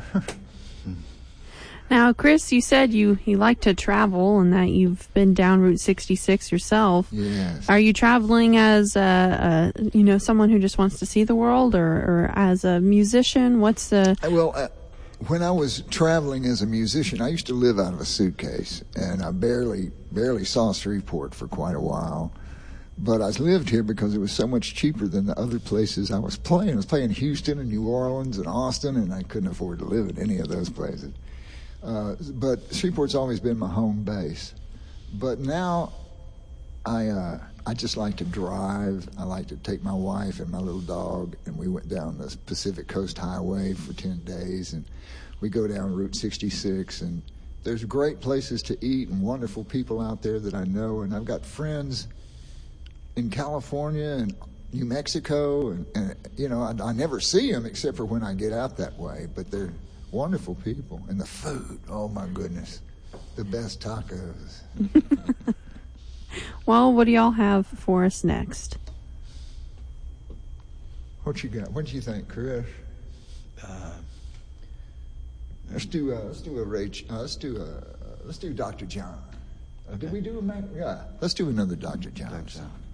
Now, Chris, you said you like to travel and that you've been down Route 66 yourself. Yes. Are you traveling as someone who just wants to see the world, or as a musician? What's the... Well, when I was traveling as a musician, I used to live out of a suitcase, and I barely saw Shreveport for quite a while. But I lived here because it was so much cheaper than the other places I was playing. I was playing Houston and New Orleans and Austin, and I couldn't afford to live at any of those places. But Shreveport's always been my home base. But now I just like to drive. I like to take my wife and my little dog, and we went down the Pacific Coast Highway for 10 days, and we go down Route 66, and there's great places to eat and wonderful people out there that I know, and I've got friends in California and New Mexico, and I never see them except for when I get out that way, but they're wonderful people. And the food, oh my goodness, the best tacos. Well, what do y'all have for us next? What you got? What do you think, Chris? Let's do Dr. John. Okay. Did we do a Mac? Yeah, let's do another Dr. John song.